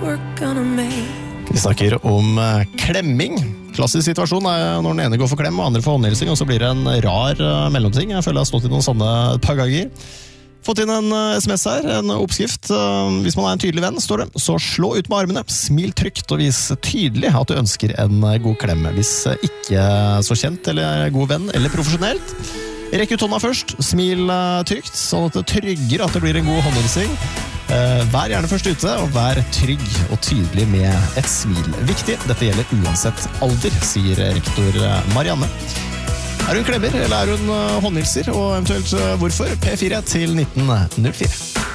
Vi snakker om klemming. Klassisk situasjon er når den ene går for klem og andre for håndhilsing, og så blir det en rar mellomting. Jeg føler jeg har stått i noen sånne et par ganger. Fått inn en SMS her, en oppskrift. Hvis man er en tydelig venn, står det, så slå ut med armene, smil trygt og vis tydelig at du ønsker en god klem. Hvis ikke så kjent, eller god venn, eller profesjonelt. Rekk ut hånda først, smil trygt, sånn at det trygger at det blir en god håndhilsing. Vær gjerne først ute, og vær trygg og tydelig med et smil. Viktig, dette gjelder uansett alder, sier rektor Marianne. Er hun klemmer, eller er hun håndhilser, og eventuelt hvorfor? P4 til 1904.